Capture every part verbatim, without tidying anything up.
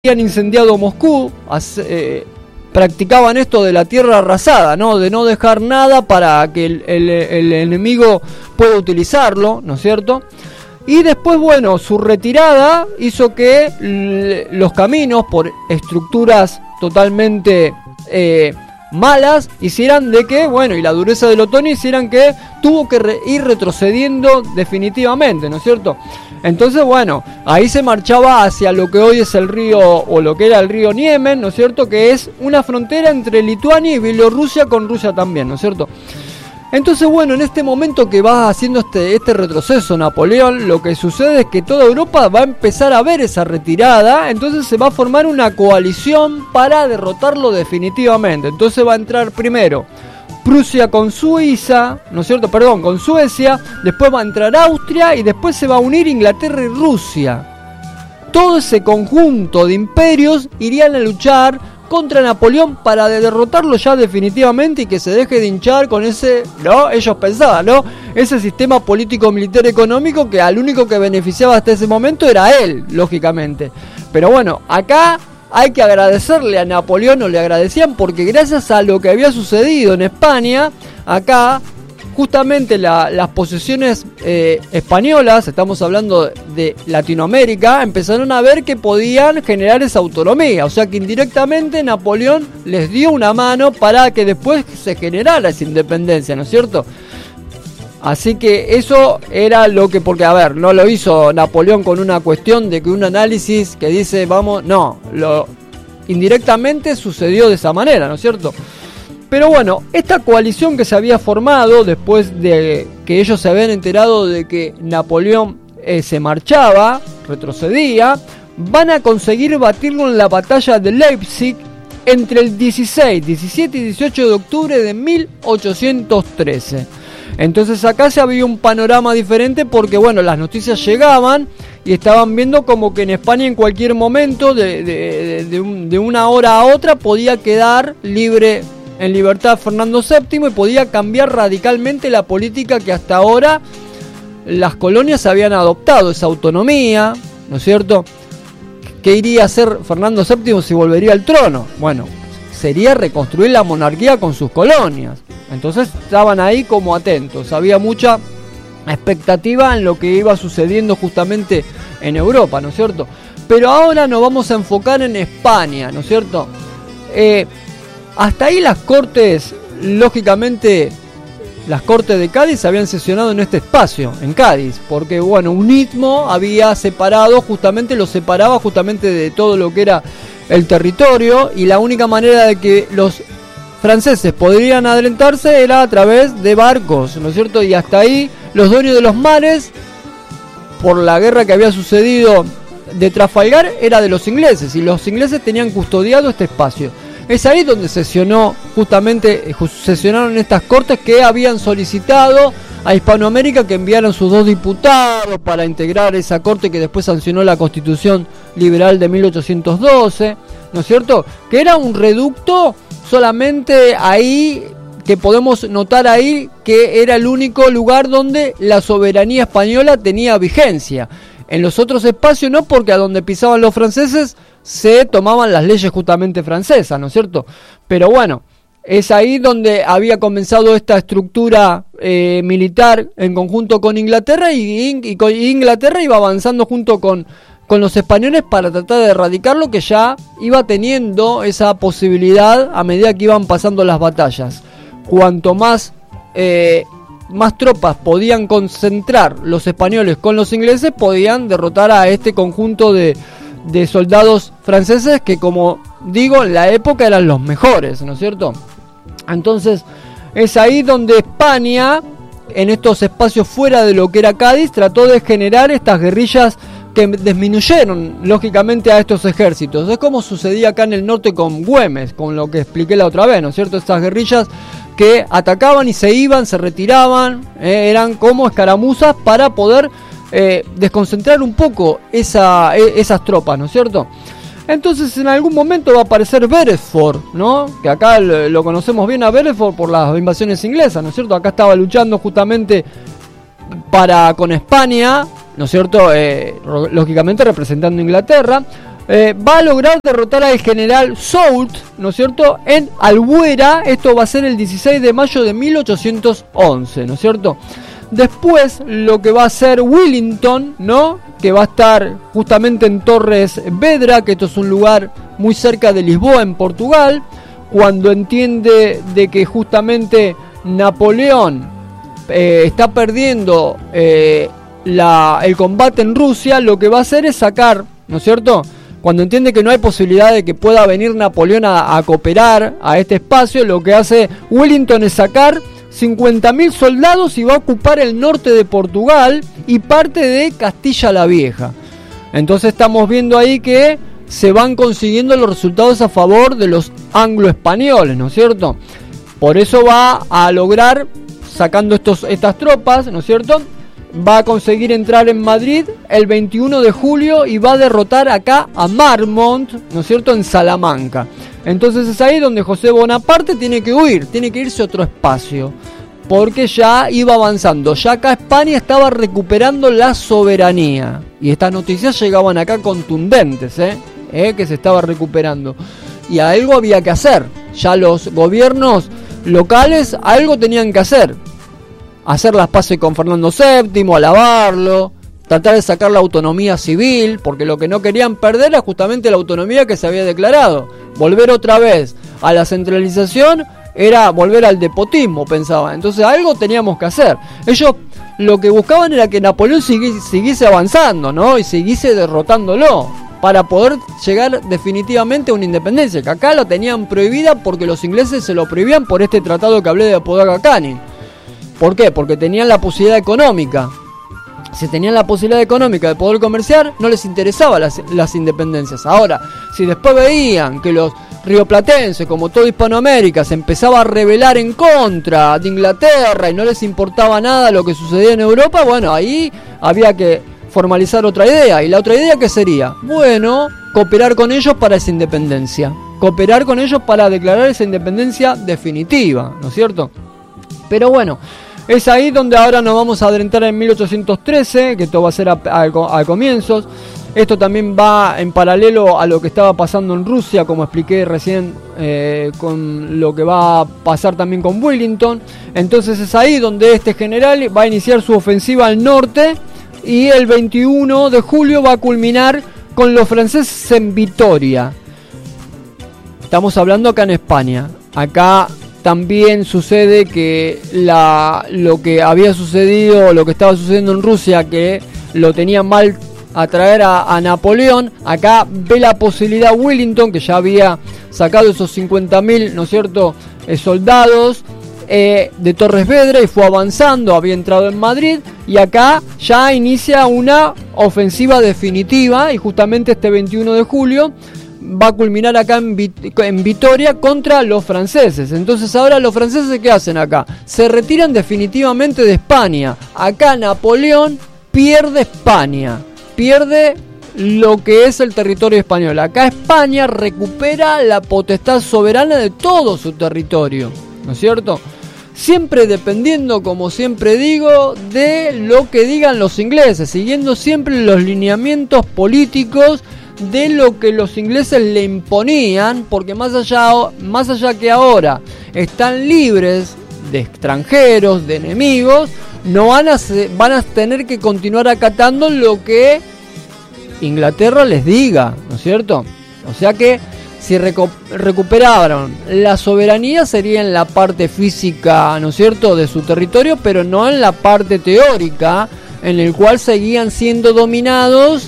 habían incendiado Moscú, eh, practicaban esto de la tierra arrasada, ¿no? De no dejar nada para que el, el, el enemigo pueda utilizarlo, ¿no es cierto? Y después, bueno, su retirada hizo que l- los caminos por estructuras totalmente eh, malas hicieran de que, bueno, y la dureza del otoño hicieran que tuvo que re- ir retrocediendo definitivamente, ¿no es cierto? Entonces, bueno, ahí se marchaba hacia lo que hoy es el río, o lo que era el río Niemen, ¿no es cierto? Que es una frontera entre Lituania y Bielorrusia, con Rusia también, ¿no es cierto? Entonces, bueno, en este momento que va haciendo este, este retroceso Napoleón, lo que sucede es que toda Europa va a empezar a ver esa retirada, entonces se va a formar una coalición para derrotarlo definitivamente. Entonces va a entrar primero Prusia con Suiza, ¿no es cierto? Perdón, con Suecia, después va a entrar Austria y después se va a unir Inglaterra y Rusia. Todo ese conjunto de imperios irían a luchar contra Napoleón para derrotarlo ya definitivamente y que se deje de hinchar con ese, ¿no? Ellos pensaban, ¿no? Ese sistema político, militar, económico que al único que beneficiaba hasta ese momento era él, lógicamente. Pero bueno, acá hay que agradecerle a Napoleón, o le agradecían, porque gracias a lo que había sucedido en España, acá justamente la, las posesiones eh, españolas, estamos hablando de Latinoamérica, empezaron a ver que podían generar esa autonomía. O sea que indirectamente Napoleón les dio una mano para que después se generara esa independencia, ¿no es cierto? Así que eso era lo que, porque a ver, no lo hizo Napoleón con una cuestión de que un análisis que dice vamos, no, lo indirectamente sucedió de esa manera, ¿no es cierto? Pero bueno, esta coalición que se había formado después de que ellos se habían enterado de que Napoleón eh, se marchaba, retrocedía, van a conseguir batirlo en la batalla de Leipzig entre el dieciséis, diecisiete y dieciocho de octubre de mil ochocientos trece. Entonces acá se había un panorama diferente porque, bueno, las noticias llegaban y estaban viendo como que en España en cualquier momento, de, de, de, de, un, de una hora a otra, podía quedar libre, en libertad, Fernando séptimo, y podía cambiar radicalmente la política que hasta ahora las colonias habían adoptado, esa autonomía, ¿no es cierto? ¿Qué iría a hacer Fernando séptimo si volvería al trono? Bueno, sería reconstruir la monarquía con sus colonias. Entonces estaban ahí como atentos, había mucha expectativa en lo que iba sucediendo justamente en Europa, ¿no es cierto? Pero ahora nos vamos a enfocar en España, ¿no es cierto? Eh, hasta ahí las cortes, lógicamente, las cortes de Cádiz habían sesionado en este espacio, en Cádiz, porque bueno, un istmo había separado, justamente lo separaba justamente de todo lo que era el territorio, y la única manera de que los franceses podrían adelantarse era a través de barcos, ¿no es cierto? Y hasta ahí los dueños de los mares, por la guerra que había sucedido de Trafalgar, era de los ingleses, y los ingleses tenían custodiado este espacio. Es ahí donde sesionó, justamente sesionaron estas cortes que habían solicitado a Hispanoamérica que enviaran sus dos diputados para integrar esa corte que después sancionó la Constitución Liberal de mil ochocientos doce, ¿no es cierto? Que era un reducto solamente ahí, que podemos notar ahí que era el único lugar donde la soberanía española tenía vigencia. En los otros espacios no, porque a donde pisaban los franceses se tomaban las leyes justamente francesas, ¿no es cierto? Pero bueno, es ahí donde había comenzado esta estructura eh, militar en conjunto con Inglaterra, y, y, y Inglaterra iba avanzando junto con, con los españoles para tratar de erradicarlo, que ya iba teniendo esa posibilidad a medida que iban pasando las batallas. Cuanto más eh, más tropas podían concentrar los españoles con los ingleses, podían derrotar a este conjunto de, de soldados franceses que, como digo, en la época eran los mejores, ¿no es cierto? Entonces es ahí donde España, en estos espacios fuera de lo que era Cádiz, trató de generar estas guerrillas que disminuyeron lógicamente a estos ejércitos. Es como sucedía acá en el norte con Güemes, con lo que expliqué la otra vez, ¿no es cierto? Estas guerrillas que atacaban y se iban, se retiraban, eh, eran como escaramuzas para poder eh, desconcentrar un poco esa, eh, esas tropas, ¿no es cierto? Entonces en algún momento va a aparecer Beresford, ¿no? Que acá lo, lo conocemos bien a Beresford por las invasiones inglesas, ¿no es cierto? Acá estaba luchando justamente para con España, ¿no es cierto? Eh, lógicamente representando a Inglaterra. eh, va a lograr derrotar al general Soult, ¿no es cierto?, en Albuera. Esto va a ser el dieciséis de mayo de mil ochocientos once, ¿no es cierto? Después lo que va a hacer Wellington, ¿no?, que va a estar justamente en Torres Vedra, que esto es un lugar muy cerca de Lisboa, en Portugal, cuando entiende de que justamente Napoleón eh, está perdiendo eh, la, el combate en Rusia, lo que va a hacer es sacar, ¿no es cierto?, cuando entiende que no hay posibilidad de que pueda venir Napoleón a, a cooperar a este espacio, lo que hace Wellington es sacar cincuenta mil soldados y va a ocupar el norte de Portugal y parte de Castilla la Vieja. Entonces estamos viendo ahí que se van consiguiendo los resultados a favor de los anglo-españoles, ¿no es cierto? Por eso va a lograr, sacando estos, estas tropas, ¿no es cierto?, va a conseguir entrar en Madrid el veintiuno de julio y va a derrotar acá a Marmont, ¿no es cierto?, en Salamanca. Entonces es ahí donde José Bonaparte tiene que huir, tiene que irse a otro espacio, porque ya iba avanzando. Ya acá España estaba recuperando la soberanía, y estas noticias llegaban acá contundentes, ¿eh? ¿Eh? que se estaba recuperando, y algo había que hacer. Ya los gobiernos locales algo tenían que hacer. Hacer las paces con Fernando séptimo, alabarlo, tratar de sacar la autonomía civil, porque lo que no querían perder era justamente la autonomía que se había declarado. Volver otra vez a la centralización era volver al despotismo, pensaban. Entonces algo teníamos que hacer. Ellos lo que buscaban era que Napoleón siguiese, siguiese avanzando, ¿no?, y siguiese derrotándolo, para poder llegar definitivamente a una independencia, que acá lo tenían prohibida porque los ingleses se lo prohibían por este tratado que hablé de Apodaca Canning. ¿Por qué? Porque tenían la posibilidad económica. Si tenían la posibilidad económica de poder comerciar, no les interesaban las, las independencias. Ahora, si después veían que los rioplatenses, como todo Hispanoamérica, se empezaba a rebelar en contra de Inglaterra y no les importaba nada lo que sucedía en Europa, bueno, ahí había que formalizar otra idea. ¿Y la otra idea qué sería? Bueno, cooperar con ellos para esa independencia. Cooperar con ellos para declarar esa independencia definitiva, ¿no es cierto? Pero bueno, es ahí donde ahora nos vamos a adentrar en mil ochocientos trece, que esto va a ser a, a, a comienzos. Esto también va en paralelo a lo que estaba pasando en Rusia, como expliqué recién, eh, con lo que va a pasar también con Wellington. Entonces es ahí donde este general va a iniciar su ofensiva al norte, y el veintiuno de julio va a culminar con los franceses en Vitoria. Estamos hablando acá en España. Acá también sucede que la, lo que había sucedido, lo que estaba sucediendo en Rusia, que lo tenía mal atraer a, a Napoleón, acá ve la posibilidad Wellington, que ya había sacado esos cincuenta mil, ¿no es cierto?, eh, soldados eh, de Torres Vedra, y fue avanzando, había entrado en Madrid, y acá ya inicia una ofensiva definitiva, y justamente este veintiuno de julio va a culminar acá en, Vit- en Vitoria contra los franceses. Entonces ahora los franceses, ¿qué hacen acá? Se retiran definitivamente de España. Acá Napoleón pierde España, pierde lo que es el territorio español. Acá España recupera la potestad soberana de todo su territorio, ¿no es cierto? Siempre dependiendo, como siempre digo, de lo que digan los ingleses, siguiendo siempre los lineamientos políticos de lo que los ingleses le imponían, porque más allá, más allá que ahora están libres de extranjeros, de enemigos, no van a, van a tener que continuar acatando lo que Inglaterra les diga, ¿no es cierto? O sea que si recu- recuperaron la soberanía sería en la parte física, ¿no es cierto?, de su territorio, pero no en la parte teórica, en el cual seguían siendo dominados,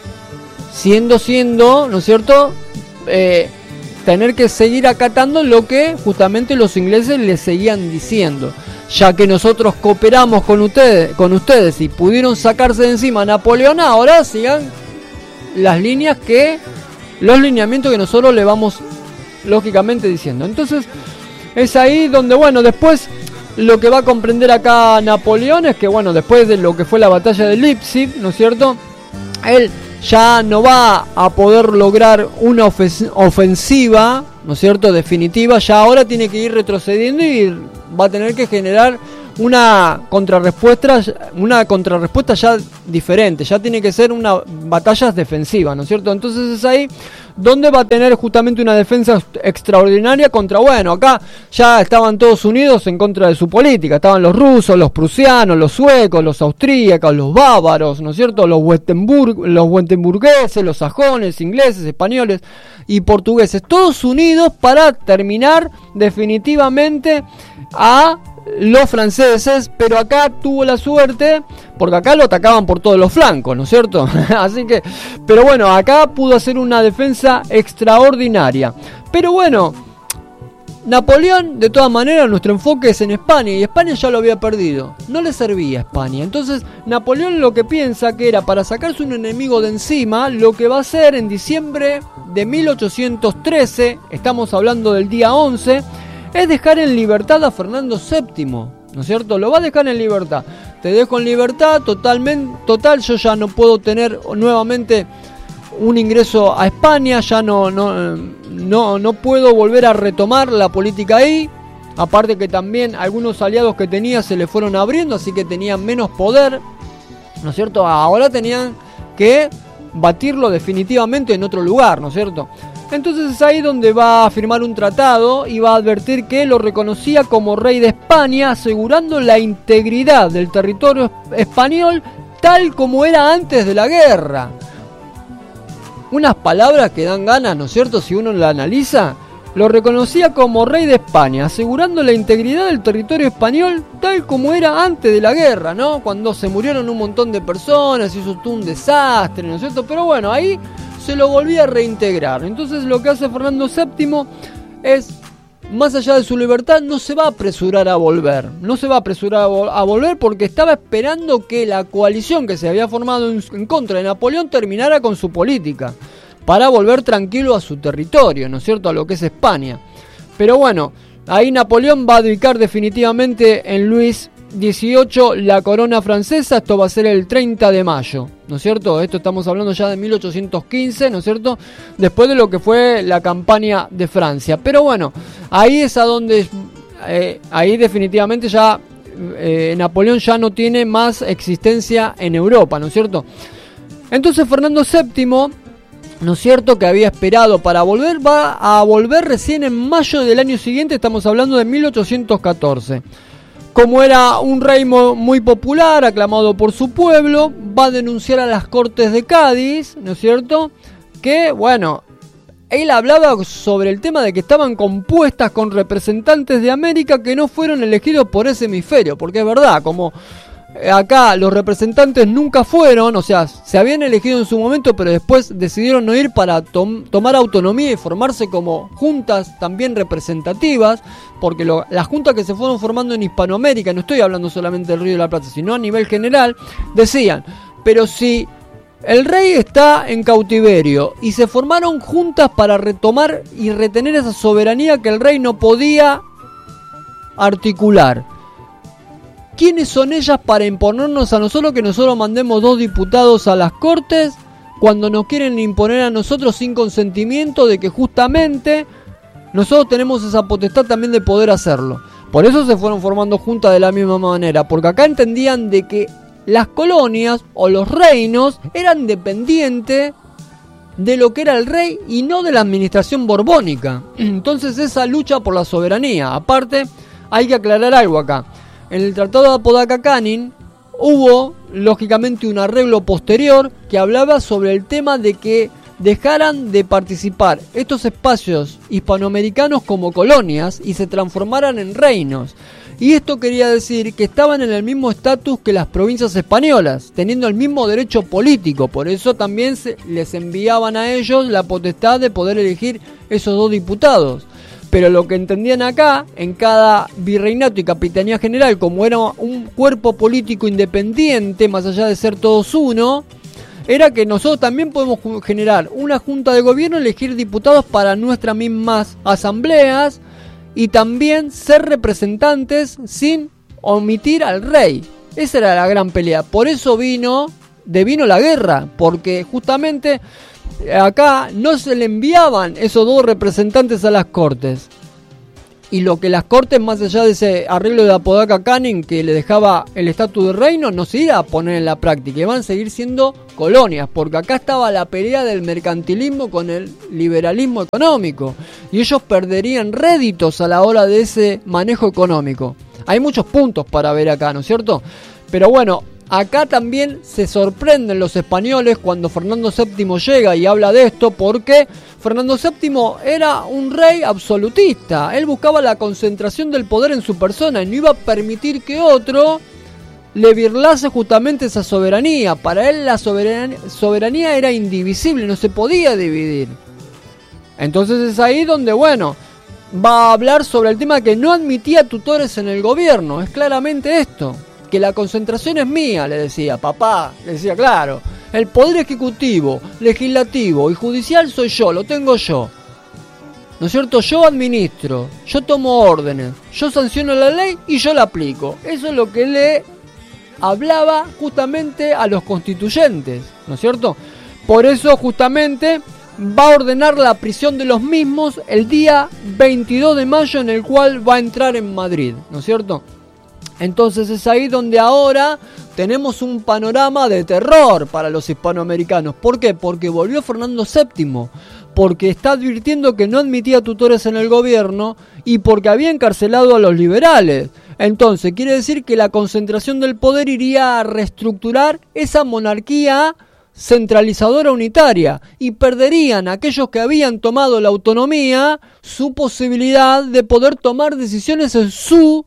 siendo, siendo, ¿no es cierto?, eh, tener que seguir acatando lo que justamente los ingleses les seguían diciendo. Ya que nosotros cooperamos con ustedes, con ustedes y pudieron sacarse de encima a Napoleón, ahora sigan las líneas que, los lineamientos que nosotros le vamos lógicamente diciendo. Entonces es ahí donde, bueno, después lo que va a comprender acá Napoleón es que, bueno, después de lo que fue la batalla de Leipzig, ¿no es cierto?, él ya no va a poder lograr una ofens- ofensiva, ¿no es cierto?, definitiva. Ya ahora tiene que ir retrocediendo y va a tener que generar una contrarrespuesta, una contrarrespuesta ya diferente, ya tiene que ser una batalla defensiva, ¿no es cierto? Entonces es ahí donde va a tener justamente una defensa extraordinaria contra, bueno, acá ya estaban todos unidos en contra de su política, estaban los rusos, los prusianos, los suecos, los austríacos, los bávaros, ¿no es cierto? Los Wettenburg, los wentemburgueses, los sajones, ingleses, españoles y portugueses, todos unidos para terminar definitivamente a los franceses, pero acá tuvo la suerte, porque acá lo atacaban por todos los flancos, ¿no es cierto? Así que, pero bueno, acá pudo hacer una defensa extraordinaria. Pero bueno, Napoleón, de todas maneras, nuestro enfoque es en España, y España ya lo había perdido, no le servía a España. Entonces, Napoleón lo que piensa que era para sacarse un enemigo de encima, lo que va a hacer en diciembre de mil ochocientos trece, estamos hablando del día once, es dejar en libertad a Fernando séptimo, ¿no es cierto? Lo va a dejar en libertad. Te dejo en libertad, totalmente, total, yo ya no puedo tener nuevamente un ingreso a España, ya no, no, no, no puedo volver a retomar la política ahí. Aparte que también algunos aliados que tenía se le fueron abriendo, así que tenían menos poder, ¿no es cierto? Ahora tenían que batirlo definitivamente en otro lugar, ¿no es cierto? Entonces es ahí donde va a firmar un tratado y va a advertir que lo reconocía como rey de España, asegurando la integridad del territorio español tal como era antes de la guerra. Unas palabras que dan ganas, ¿no es cierto? Si uno la analiza, lo reconocía como rey de España, asegurando la integridad del territorio español tal como era antes de la guerra, ¿no? Cuando se murieron un montón de personas, hizo todo un desastre, ¿no es cierto? Pero bueno, ahí se lo volvía a reintegrar. Entonces lo que hace Fernando séptimo es, más allá de su libertad, no se va a apresurar a volver. No se va a apresurar a, vol- a volver porque estaba esperando que la coalición que se había formado en, en contra de Napoleón terminara con su política, para volver tranquilo a su territorio, ¿no es cierto? A lo que es España. Pero bueno, ahí Napoleón va a dedicar definitivamente en Luis dieciocho la corona francesa. Esto va a ser el treinta de mayo, ¿no es cierto? Esto estamos hablando ya de mil ochocientos quince, ¿no es cierto? Después de lo que fue la campaña de Francia. Pero bueno, ahí es a donde, eh, ahí definitivamente ya eh, Napoleón ya no tiene más existencia en Europa, ¿no es cierto? Entonces Fernando séptimo, ¿no es cierto?, que había esperado para volver, va a volver recién en mayo del año siguiente, estamos hablando de mil ochocientos catorce. Como era un rey muy popular, aclamado por su pueblo, va a denunciar a las Cortes de Cádiz, ¿no es cierto?, que, bueno, él hablaba sobre el tema de que estaban compuestas con representantes de América que no fueron elegidos por ese hemisferio, porque es verdad, como acá los representantes nunca fueron, o sea, se habían elegido en su momento, pero después decidieron no ir para tom- tomar autonomía y formarse como juntas también representativas, porque lo, las juntas que se fueron formando en Hispanoamérica, no estoy hablando solamente del Río de la Plata, sino a nivel general, decían, pero si el rey está en cautiverio y se formaron juntas para retomar y retener esa soberanía que el rey no podía articular, ¿quiénes son ellas para imponernos a nosotros que nosotros mandemos dos diputados a las Cortes cuando nos quieren imponer a nosotros sin consentimiento de que justamente nosotros tenemos esa potestad también de poder hacerlo? Por eso se fueron formando juntas de la misma manera, porque acá entendían de que las colonias o los reinos eran dependientes de lo que era el rey y no de la administración borbónica. Entonces esa lucha por la soberanía, aparte hay que aclarar algo acá. En el Tratado de Apodaca-Canning hubo, lógicamente, un arreglo posterior que hablaba sobre el tema de que dejaran de participar estos espacios hispanoamericanos como colonias y se transformaran en reinos. Y esto quería decir que estaban en el mismo estatus que las provincias españolas, teniendo el mismo derecho político. Por eso también se les enviaban a ellos la potestad de poder elegir esos dos diputados. Pero lo que entendían acá, en cada virreinato y capitanía general, como era un cuerpo político independiente, más allá de ser todos uno, era que nosotros también podemos generar una junta de gobierno, elegir diputados para nuestras mismas asambleas y también ser representantes sin omitir al rey. Esa era la gran pelea. Por eso vino, devino la guerra, porque justamente acá no se le enviaban esos dos representantes a las Cortes. y lo que las cortes, más allá de ese arreglo de Apodaca Canning que le dejaba el estatus de reino, no se iba a poner en la práctica, iban a seguir siendo colonias, porque acá estaba la pelea del mercantilismo con el liberalismo económico, y ellos perderían réditos a la hora de ese manejo económico. Hay muchos puntos para ver acá, ¿no es cierto? Pero bueno, acá también se sorprenden los españoles cuando Fernando séptimo llega y habla de esto, porque Fernando séptimo era un rey absolutista. Él buscaba la concentración del poder en su persona y no iba a permitir que otro le birlase justamente esa soberanía. Para él la soberanía, soberanía era indivisible, no se podía dividir. Entonces es ahí donde, bueno, va a hablar sobre el tema que no admitía tutores en el gobierno. Es claramente esto, que la concentración es mía, le decía, papá, le decía, claro, el poder ejecutivo, legislativo y judicial soy yo, lo tengo yo, ¿no es cierto? Yo administro, yo tomo órdenes, yo sanciono la ley y yo la aplico. Eso es lo que le hablaba justamente a los constituyentes, ¿no es cierto? Por eso justamente va a ordenar la prisión de los mismos el día veintidós de mayo, en el cual va a entrar en Madrid, ¿no es cierto? Entonces es ahí donde ahora tenemos un panorama de terror para los hispanoamericanos. ¿Por qué? Porque volvió Fernando séptimo, porque está advirtiendo que no admitía tutores en el gobierno y porque había encarcelado a los liberales. Entonces quiere decir que la concentración del poder iría a reestructurar esa monarquía centralizadora unitaria, y perderían aquellos que habían tomado la autonomía su posibilidad de poder tomar decisiones en su